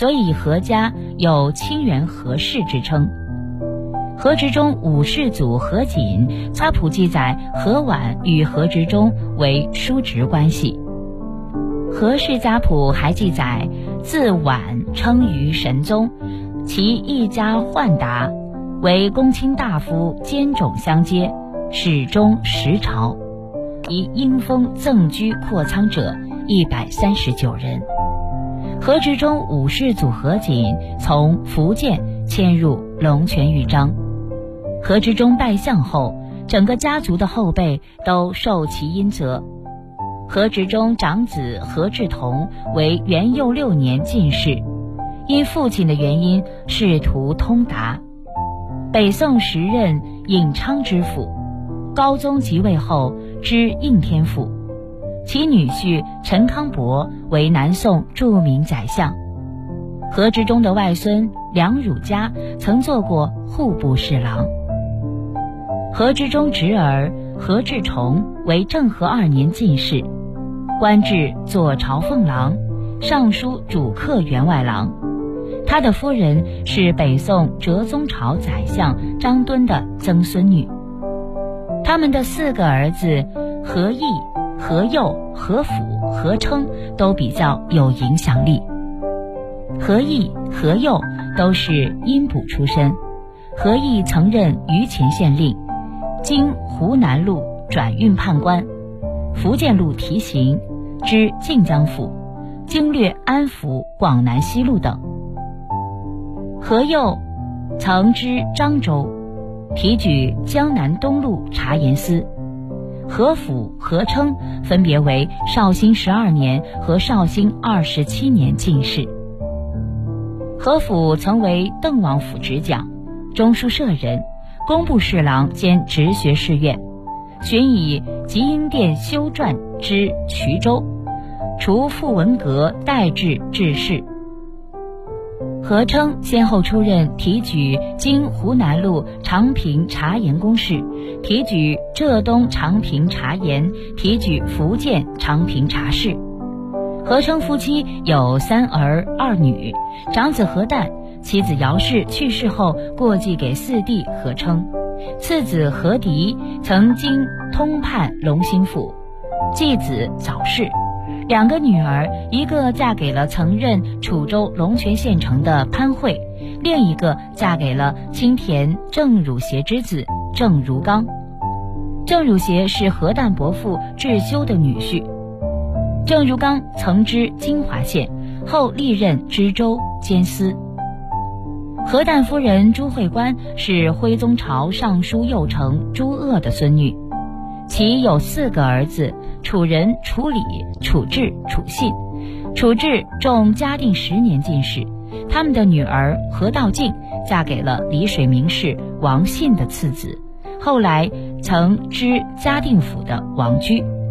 所以何家有清源何氏之称。何执中五世祖何瑾家谱记载何婉与何执中为叔侄关系。何氏家谱还记载自婉称于神宗，其一家宦达，为公卿大夫兼种相接，始终10朝，以因封赠居阔仓者139人。何执中五世祖何瑾从福建迁入龙泉豫章。何执中拜相后，整个家族的后辈都受其荫泽。何执中长子何志同为元佑6年进士，因父亲的原因仕途通达，北宋时任颍昌知府，高宗即位后知应天府。其女婿陈康伯为南宋著名宰相。何执中的外孙梁汝嘉曾做过户部侍郎。何执中侄儿何志崇为政和2年进士，官至左朝奉郎、尚书主客员外郎。他的夫人是北宋哲宗朝宰相张敦的曾孙女。他们的4个儿子何毅、何佑、何辅、何称都比较有影响力。何毅、何佑都是阴补出身。何毅曾任榆钱县令，经湖南路转运判官，福建路提刑，知晋江府，经略安抚广南西路等。何佑曾知漳州，提举江南东路察言司。何辅、何称分别为绍兴12年和绍兴27年进士。何辅曾为邓王府执讲、中书舍人、工部侍郎兼直学士院，寻以集英殿修撰之衢州，除傅文阁代制致仕。何称先后出任提举经湖南路长平察言公事、提举浙东长平察言、提举福建长平察事。何称夫妻有3儿2女，长子何旦，妻子姚氏去世后过继给4弟何称，次子何迪曾经通判龙兴府，继子早逝。2个女儿，一个嫁给了曾任楚州龙泉县城的潘慧，另一个嫁给了青田郑汝协之子郑如刚。郑汝协是何旦伯父智修的女婿。郑如刚曾知金华县，后历任知州监司。何旦夫人朱慧观是徽宗朝尚书右丞朱鄂的孙女，其有4个儿子：楚仁、楚礼、楚志、楚信。楚志中嘉定10年进士，他们的女儿何道静嫁给了丽水名士王信的次子，后来曾知嘉定府的王居。